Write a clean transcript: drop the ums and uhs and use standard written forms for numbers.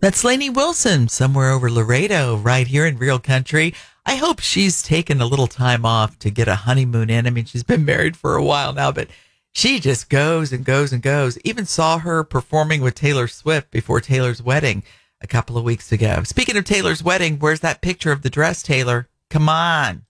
That's Lainey Wilson, somewhere over Laredo, right here in real country. I hope she's taken a little time off to get a honeymoon in. I mean, she's been married for a while now, but she just goes and goes and goes. Even saw her performing with Taylor Swift before Taylor's wedding a couple of weeks ago. Speaking of Taylor's wedding, where's that picture of the dress, Taylor? Come on.